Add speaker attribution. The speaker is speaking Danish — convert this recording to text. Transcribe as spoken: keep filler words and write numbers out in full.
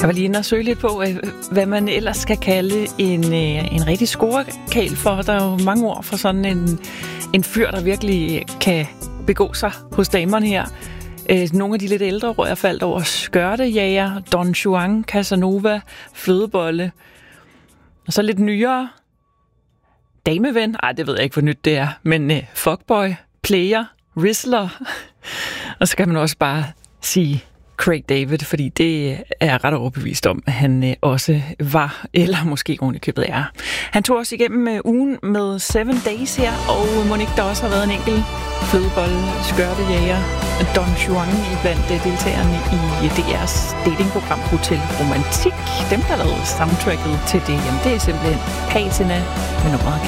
Speaker 1: Jeg var lige inde og søge lidt på, hvad man ellers skal kalde en, en rigtig scorekæl for. Der er jo mange ord for sådan en, en fyr, der virkelig kan begå sig hos damerne her. Nogle af de lidt ældre ord, jeg faldt over: skørtejager, Don Juan, Casanova, flødebolle. Og så lidt nyere: dameven. Ej, det ved jeg ikke, hvor nyt det er. Men uh, fuckboy, player, rizzler. Og så kan man også bare sige Craig David, fordi det er jeg ret overbevist om, at han øh, også var, eller måske oven i købet er. Han tog os igennem øh, ugen med Seven Days her, og Monique, der også har været en enkelt flødebolle, skørtejager, Don Juan i blandt øh, deltagerne i D R's datingprogram Hotel Romantik. Dem, der lavede soundtracket til det, jamen det er simpelthen Patina med nummeret